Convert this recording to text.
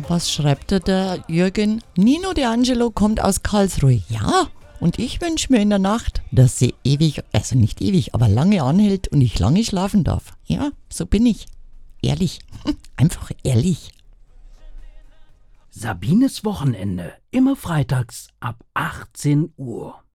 Was schreibt der Jürgen? Nino D'Angelo kommt aus Karlsruhe. Ja, und ich wünsche mir in der Nacht, dass sie ewig, also nicht ewig, aber lange anhält und ich lange schlafen darf. Ja, so bin ich. Ehrlich. Einfach ehrlich. Sabines Wochenende, immer freitags ab 18 Uhr.